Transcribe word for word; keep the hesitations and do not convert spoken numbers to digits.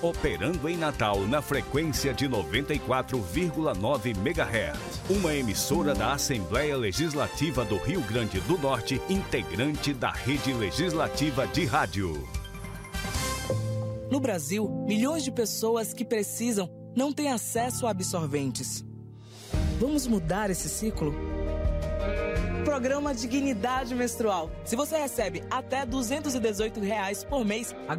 operando em Natal na frequência de noventa e quatro vírgula nove megahertz. Uma emissora da Assembleia Legislativa do Rio Grande do Norte, integrante da Rede Legislativa de Rádio. No Brasil, milhões de pessoas que precisam não têm acesso a absorventes. Vamos mudar esse ciclo? Programa Dignidade Menstrual. Se você recebe até duzentos e dezoito reais por mês,